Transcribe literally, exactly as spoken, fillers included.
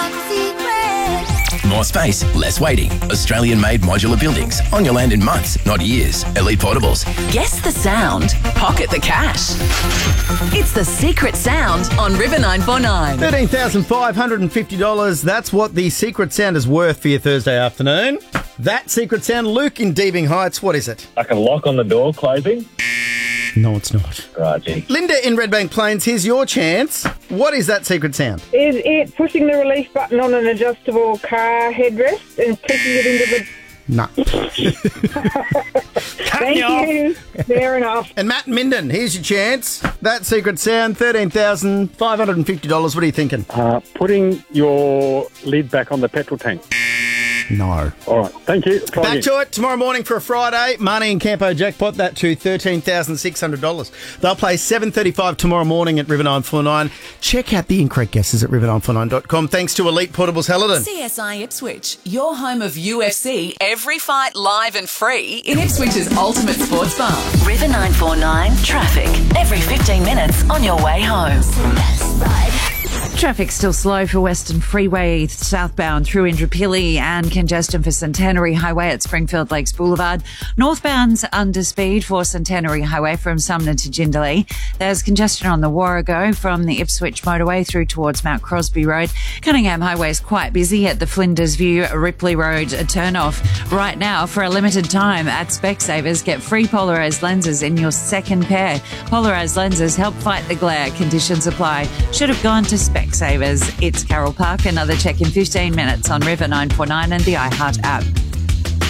More space, less waiting. Australian-made modular buildings. On your land in months, not years. Elite Portables. Guess the sound. Pocket the cash. It's the secret sound on River nine four nine. thirteen thousand five hundred fifty dollars. That's what the secret sound is worth for your Thursday afternoon. That secret sound, Luke in Deebing Heights, what is it? Like a lock on the door closing. No, it's not. Right, gee. Linda in Redbank Plains, here's your chance. What is that secret sound? Is it pushing the release button on an adjustable car headrest and clicking it into the... No. Thank you. Fair enough. And Matt in Minden, here's your chance. That secret sound, thirteen thousand five hundred fifty dollars. What are you thinking? Uh, putting your lid back on the petrol tank. No. All right. Thank you. Try Back again. to it tomorrow morning for a Friday. Money and Campo jackpot, that to thirteen thousand six hundred dollars. They'll play seven thirty-five tomorrow morning at River nine four nine. Check out the incorrect guesses at river nine four nine dot com. Thanks to Elite Portables Hellerton. C S I Ipswich, your home of U F C, every fight live and free in Ipswich's ultimate sports bar. River nine four nine traffic. Every fifteen minutes on your way home. Traffic still slow for Western Freeway southbound through Indooroopilly and congestion for Centenary Highway at Springfield Lakes Boulevard. Northbound's under speed for Centenary Highway from Sumner to Jindalee. There's congestion on the Warrego from the Ipswich motorway through towards Mount Crosby Road. Cunningham Highway is quite busy at the Flinders View Ripley Road turnoff. Right now, for a limited time at Specsavers, get free polarised lenses in your second pair. Polarised lenses help fight the glare. Conditions apply. Should have gone to Specsavers. It's Carol Park. Another check in fifteen minutes on River nine four nine and the iHeart app.